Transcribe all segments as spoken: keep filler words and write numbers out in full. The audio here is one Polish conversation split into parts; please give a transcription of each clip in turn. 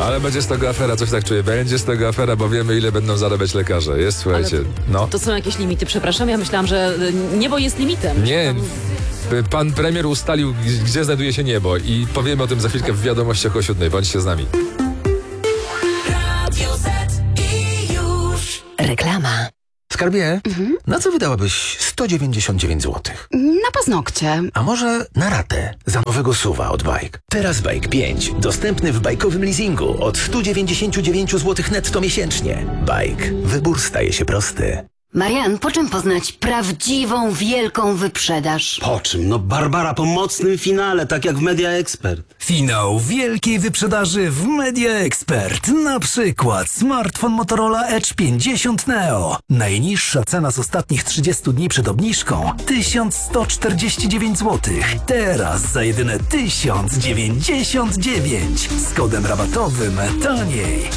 Ale będzie z tego afera, coś tak czuję. Będzie z tego afera, bo wiemy, ile będą zarabiać lekarze. Jest, słuchajcie, Ale no. To są jakieś limity, przepraszam. Ja myślałam, że niebo jest limitem. Nie, pan premier ustalił, gdzie znajduje się niebo i powiemy o tym za chwilkę w wiadomościach o siódmej. Bądźcie z nami. Reklama. Skarbie, Mhm. na co wydałabyś sto dziewięćdziesiąt dziewięć złotych? Na paznokcie. A może na ratę za nowego suwa od Bike? Teraz Bike pięć. Dostępny w bajkowym leasingu od sto dziewięćdziesiąt dziewięć złotych netto miesięcznie. Bike. Wybór staje się prosty. Marian, po czym poznać prawdziwą, wielką wyprzedaż? Po czym? No Barbara po mocnym finale, tak jak w Media Expert. Finał wielkiej wyprzedaży w Media Expert. Na przykład smartfon Motorola Edge pięćdziesiąt Neo. Najniższa cena z ostatnich trzydziestu dni przed obniżką tysiąc sto czterdzieści dziewięć złotych. Teraz za jedyne tysiąc dziewięćdziesiąt dziewięć. Z kodem rabatowym taniej.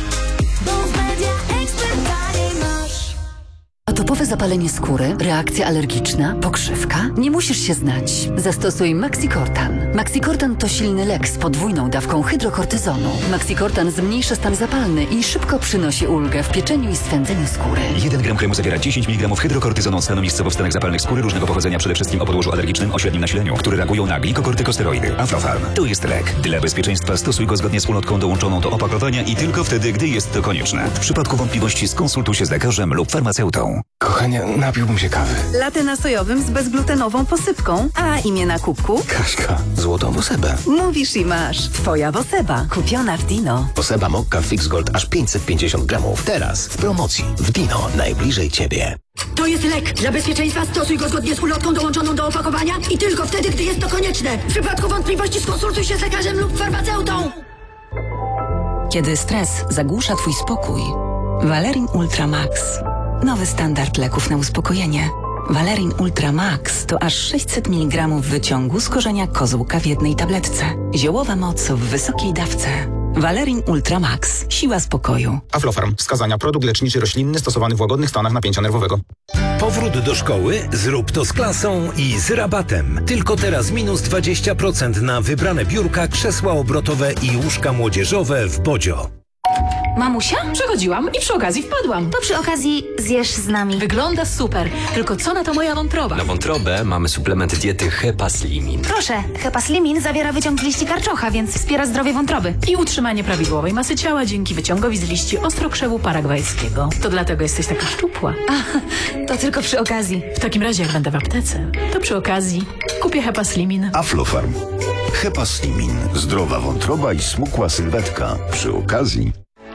Atopowe zapalenie skóry, reakcja alergiczna, pokrzywka? Nie musisz się znać. Zastosuj Maxicortan. Maxicortan to silny lek z podwójną dawką hydrokortyzonu. Maxicortan zmniejsza stan zapalny i szybko przynosi ulgę w pieczeniu i swędzeniu skóry. jeden gram kremu zawiera dziesięć miligramów hydrokortyzonu stanu miejscowo w stanach zapalnych skóry różnego pochodzenia, przede wszystkim o podłożu alergicznym o średnim nasileniu, które reagują na glikokortykosteroidy. Aflofarm to jest lek. Dla bezpieczeństwa stosuj go zgodnie z ulotką dołączoną do opakowania i tylko wtedy, gdy jest to konieczne. W przypadku wątpliwości skonsultuj się z lekarzem lub farmaceutą. Kochanie, napiłbym się kawy. Latte nasojowym z bezglutenową posypką. A imię na kubku? Kaśka, złotą Wosebę. Mówisz i masz. Twoja Woseba. Kupiona w Dino. Woseba Mokka Fix Gold aż pięćset pięćdziesiąt gramów. Teraz w promocji w Dino, najbliżej ciebie. To jest lek. Dla bezpieczeństwa stosuj go zgodnie z ulotką dołączoną do opakowania i tylko wtedy, gdy jest to konieczne. W przypadku wątpliwości skonsultuj się z lekarzem lub farmaceutą. Kiedy stres zagłusza twój spokój, Valerin Ultra Max. Nowy standard leków na uspokojenie. Valerin Ultra Max to aż sześćset miligramów wyciągu z korzenia kozłka w jednej tabletce. Ziołowa moc w wysokiej dawce. Valerin Ultra Max. Siła spokoju. Aflofarm. Wskazania: produkt leczniczy roślinny stosowany w łagodnych stanach napięcia nerwowego. Powrót do szkoły? Zrób to z klasą i z rabatem. Tylko teraz minus dwadzieścia procent na wybrane biurka, krzesła obrotowe i łóżka młodzieżowe w Bodzio. Mamusia? Przechodziłam i przy okazji wpadłam. To przy okazji zjesz z nami. Wygląda super, tylko co na to moja wątroba? Na wątrobę mamy suplement diety Hepaslimin. Proszę, Hepaslimin zawiera wyciąg z liści karczocha, więc wspiera zdrowie wątroby. I utrzymanie prawidłowej masy ciała dzięki wyciągowi z liści ostrokrzewu paragwajskiego. To dlatego jesteś taka szczupła. A, to tylko przy okazji. W takim razie, jak będę w aptece, to przy okazji kupię Hepaslimin. Aflofarm. Hepaslimin. Zdrowa wątroba i smukła sylwetka. Przy okazji.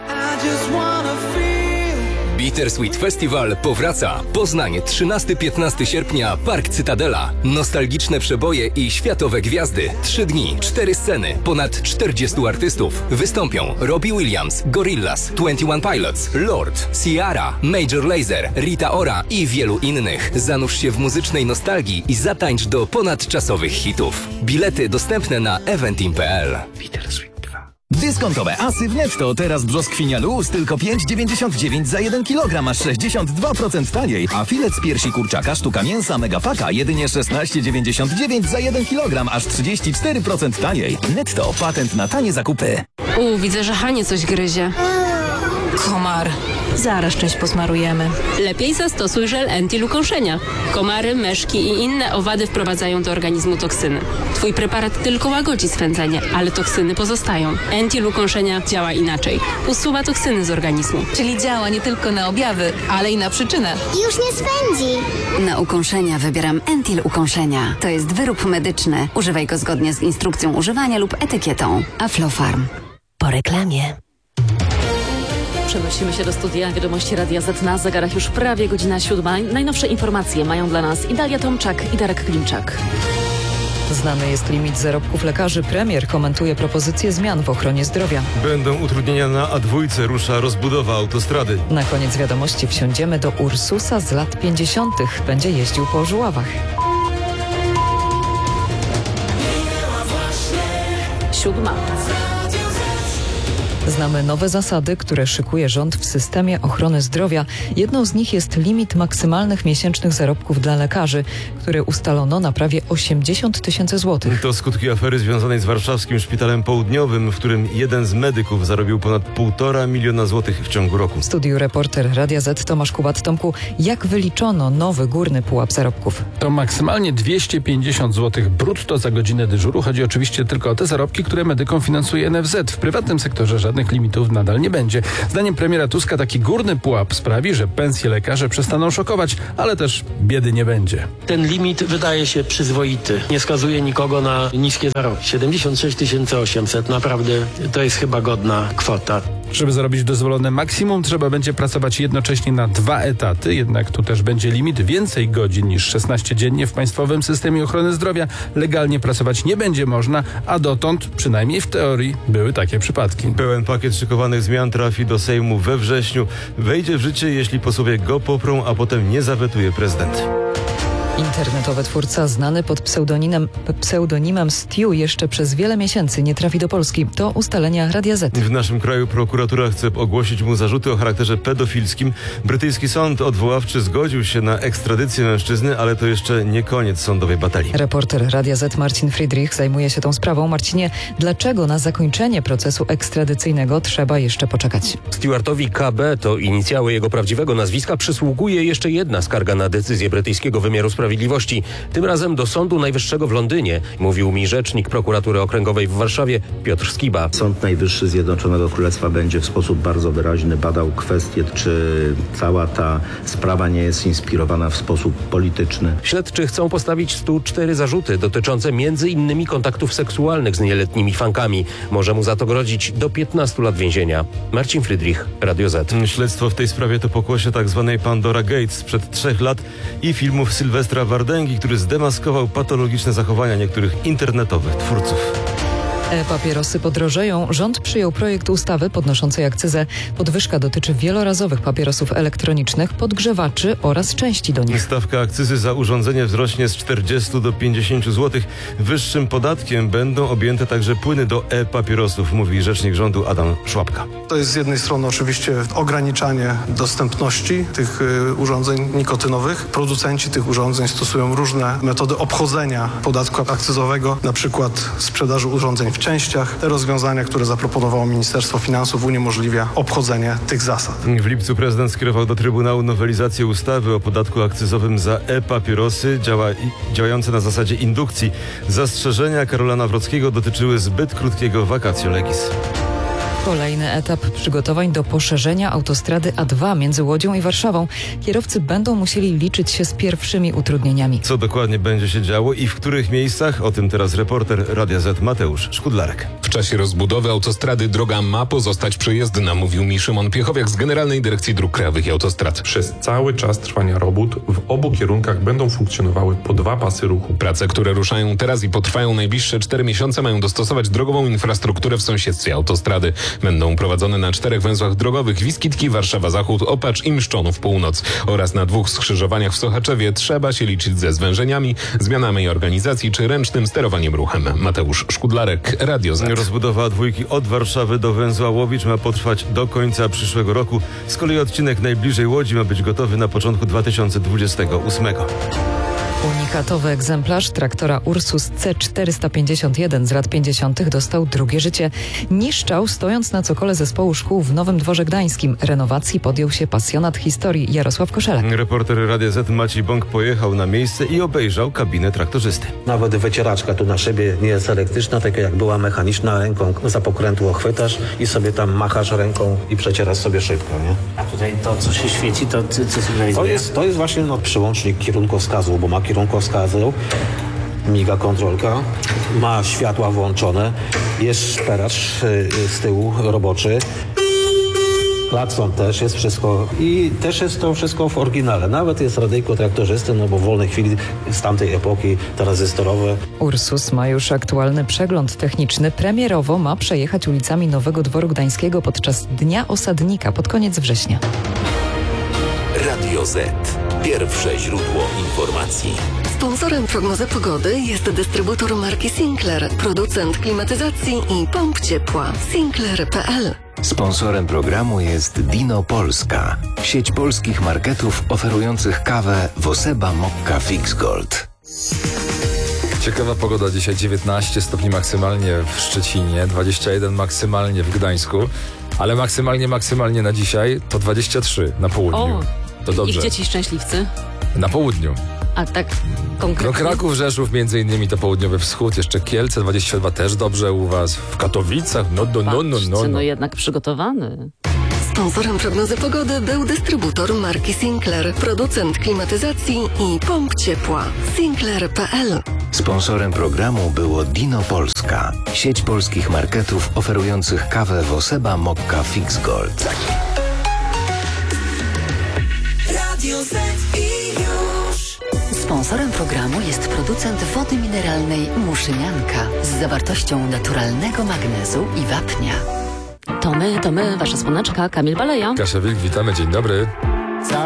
Bittersweet Festival powraca. Poznań, trzynastego do piętnastego sierpnia, Park Cytadela. Nostalgiczne przeboje i światowe gwiazdy. Trzy dni, cztery sceny, ponad czterdziestu artystów. Wystąpią Robbie Williams, Gorillaz, dwadzieścia jeden Pilots, Lord, Ciara, Major Lazer, Rita Ora i wielu innych. Zanurz się w muzycznej nostalgii i zatańcz do ponadczasowych hitów. Bilety dostępne na eventim kropka p l. Bittersweet. Dyskontowe asy w Netto. Teraz brzoskwinia luz tylko pięć dziewięćdziesiąt dziewięć za jeden kilogram, aż sześćdziesiąt dwa procent taniej. A filet z piersi kurczaka sztuka mięsa Megapaka jedynie szesnaście dziewięćdziesiąt dziewięć za jeden kilogram, aż trzydzieści cztery procent taniej. Netto. Patent na tanie zakupy. U, widzę, że Hanie coś gryzie. Komar. Zaraz część posmarujemy. Lepiej zastosuj żel Entil ukąszenia. Komary, meszki i inne owady wprowadzają do organizmu toksyny. Twój preparat tylko łagodzi swędzenie, ale toksyny pozostają. Entil ukąszenia działa inaczej. Usuwa toksyny z organizmu. Czyli działa nie tylko na objawy, ale i na przyczynę. Już nie swędzi. Na ukąszenia wybieram Entil ukąszenia. To jest wyrób medyczny. Używaj go zgodnie z instrukcją używania lub etykietą. Aflofarm. Po reklamie. Przenosimy się do studia Wiadomości Radia Z. Na zegarach już prawie godzina siódma. Najnowsze informacje mają dla nas Idalia Tomczak i Darek Klimczak. Znany jest limit zarobków lekarzy. Premier komentuje propozycje zmian w ochronie zdrowia. Będą utrudnienia na A dwa, rusza rozbudowa autostrady. Na koniec wiadomości wsiądziemy do Ursusa z lat pięćdziesiątych. Będzie jeździł po Żuławach. Siódma. Znamy nowe zasady, które szykuje rząd w systemie ochrony zdrowia. Jedną z nich jest limit maksymalnych miesięcznych zarobków dla lekarzy, który ustalono na prawie osiemdziesiąt tysięcy złotych. To skutki afery związanej z warszawskim szpitalem południowym, w którym jeden z medyków zarobił ponad półtora miliona złotych w ciągu roku. W studiu reporter Radia Z Tomasz Kubat. Tomku, jak wyliczono nowy górny pułap zarobków? To maksymalnie dwieście pięćdziesiąt złotych brutto za godzinę dyżuru. Chodzi oczywiście tylko o te zarobki, które medykom finansuje N F Z. W prywatnym sektorze żadnych limitów nadal nie będzie. Zdaniem premiera Tuska taki górny pułap sprawi, że pensje lekarze przestaną szokować, ale też biedy nie będzie. Ten limit wydaje się przyzwoity. Nie skazuje nikogo na niskie zarobki. siedemdziesiąt sześć tysięcy osiemset. Naprawdę to jest chyba godna kwota. Żeby zarobić dozwolone maksimum, trzeba będzie pracować jednocześnie na dwa etaty, jednak tu też będzie limit. Więcej godzin niż szesnaście dziennie w państwowym systemie ochrony zdrowia legalnie pracować nie będzie można, a dotąd, przynajmniej w teorii, były takie przypadki. Pełen pakiet szykowanych zmian trafi do Sejmu we wrześniu. Wejdzie w życie, jeśli posłowie go poprą, a potem nie zawetuje prezydent. Internetowy twórca znany pod pseudonimem, pseudonimem Stu jeszcze przez wiele miesięcy nie trafi do Polski. To ustalenia Radia Z. W naszym kraju prokuratura chce ogłosić mu zarzuty o charakterze pedofilskim. Brytyjski sąd odwoławczy zgodził się na ekstradycję mężczyzny, ale to jeszcze nie koniec sądowej batalii. Reporter Radia Z Marcin Friedrich zajmuje się tą sprawą. Marcinie, dlaczego na zakończenie procesu ekstradycyjnego trzeba jeszcze poczekać? Stewartowi K B, to inicjały jego prawdziwego nazwiska, przysługuje jeszcze jedna skarga na decyzję brytyjskiego wymiaru sprawiedliwości. Sprawiedliwości, tym razem do Sądu Najwyższego w Londynie, mówił mi rzecznik prokuratury okręgowej w Warszawie Piotr Skiba. Sąd Najwyższy Zjednoczonego Królestwa będzie w sposób bardzo wyraźny badał kwestię, czy cała ta sprawa nie jest inspirowana w sposób polityczny. Śledczy chcą postawić stu cztery zarzuty dotyczące między innymi kontaktów seksualnych z nieletnimi fankami. Może mu za to grozić do piętnastu lat więzienia. Marcin Friedrich, Radio Z. Śledztwo w tej sprawie to pokłosie tzw. Pandora Gates sprzed trzech lat i filmów Sylwestra Wardęgi, który zdemaskował patologiczne zachowania niektórych internetowych twórców. E-papierosy podrożeją. Rząd przyjął projekt ustawy podnoszącej akcyzę. Podwyżka dotyczy wielorazowych papierosów elektronicznych, podgrzewaczy oraz części do nich. Stawka akcyzy za urządzenie wzrośnie z czterdziestu do pięćdziesięciu złotych. Wyższym podatkiem będą objęte także płyny do e-papierosów, mówi rzecznik rządu Adam Szłapka. To jest z jednej strony oczywiście ograniczanie dostępności tych y, urządzeń nikotynowych. Producenci tych urządzeń stosują różne metody obchodzenia podatku akcyzowego, na przykład sprzedaży urządzeń w częściach. Te rozwiązania, które zaproponowało Ministerstwo Finansów, uniemożliwia obchodzenie tych zasad. W lipcu prezydent skierował do Trybunału nowelizację ustawy o podatku akcyzowym za e-papierosy działa, działające na zasadzie indukcji. Zastrzeżenia Karola Nawrockiego dotyczyły zbyt krótkiego vacatio legis. Kolejny etap przygotowań do poszerzenia autostrady A dwa między Łodzią i Warszawą. Kierowcy będą musieli liczyć się z pierwszymi utrudnieniami. Co dokładnie będzie się działo i w których miejscach? O tym teraz reporter Radia Z Mateusz Szkudlarek. W czasie rozbudowy autostrady droga ma pozostać przejezdna, mówił mi Szymon Piechowiak z Generalnej Dyrekcji Dróg Krajowych i Autostrad. Przez cały czas trwania robót w obu kierunkach będą funkcjonowały po dwa pasy ruchu. Prace, które ruszają teraz i potrwają najbliższe cztery miesiące, mają dostosować drogową infrastrukturę w sąsiedztwie autostrady. Będą prowadzone na czterech węzłach drogowych: Wiskitki, Warszawa Zachód, Opacz i Mszczonów Północ oraz na dwóch skrzyżowaniach w Sochaczewie. Trzeba się liczyć ze zwężeniami, zmianami organizacji czy ręcznym sterowaniem ruchem. Mateusz Szkudlarek, Radio Z. Rozbudowa dwójki od Warszawy do węzła Łowicz ma potrwać do końca przyszłego roku. Z kolei odcinek najbliżej Łodzi ma być gotowy na początku dwa tysiące dwudziestego ósmego. Unikatowy egzemplarz traktora Ursus C czterysta pięćdziesiąt jeden z lat pięćdziesiątych dostał drugie życie. Niszczał, stojąc na cokole zespołu szkół w Nowym Dworze Gdańskim. Renowacji podjął się pasjonat historii Jarosław Koszelek. Reporter Radia Z Maciej Bąk pojechał na miejsce i obejrzał kabinę traktorzysty. Nawet wycieraczka tu na szybie nie jest elektryczna, taka jak była mechaniczna, ręką za pokrętło chwytasz i sobie tam machasz ręką i przecierasz sobie szybko, nie? A tutaj to, co się świeci, to co sygnalizuje? To jest, to jest właśnie no, przyłącznik kierunkowskazu, bo ma kierunkowskazu, miga kontrolka, ma światła włączone, jest szperacz y, z tyłu roboczy. Klakson też jest wszystko i też jest to wszystko w oryginale. Nawet jest radyjko traktorzysty, no bo w wolnej chwili z tamtej epoki tranzystorowe. Ursus ma już aktualny przegląd techniczny. Premierowo ma przejechać ulicami Nowego Dworu Gdańskiego podczas Dnia Osadnika pod koniec września. Radio Z. Pierwsze źródło informacji. Sponsorem prognozy pogody jest dystrybutor marki Sinclair, producent klimatyzacji i pomp ciepła. Sinclair kropka p l. Sponsorem programu jest Dino Polska, sieć polskich marketów oferujących kawę Woseba Mokka Fix Gold. Ciekawa pogoda dzisiaj, dziewiętnaście stopni maksymalnie w Szczecinie, dwadzieścia jeden maksymalnie w Gdańsku, ale maksymalnie, maksymalnie na dzisiaj to dwadzieścia trzy na południu. O, to dobrze. I gdzie ci szczęśliwcy? Na południu. A tak No konkretnie? Kraków, Rzeszów między innymi, to południowy wschód, jeszcze Kielce dwadzieścia dwa też dobrze u was, w Katowicach, no no no no no. no no. jednak przygotowany. Sponsorem prognozy pogody był dystrybutor marki Sinclair, producent klimatyzacji i pomp ciepła. Sinclair kropka p l. Sponsorem programu było Dino Polska, sieć polskich marketów oferujących kawę Woseba Mokka Fix Gold. Radio Z i już. Sponsorem programu jest producent wody mineralnej Muszynianka z zawartością naturalnego magnezu i wapnia. To my, to my, wasza słoneczka, Kamil Baleja. Kasia Wilk, witamy, dzień dobry.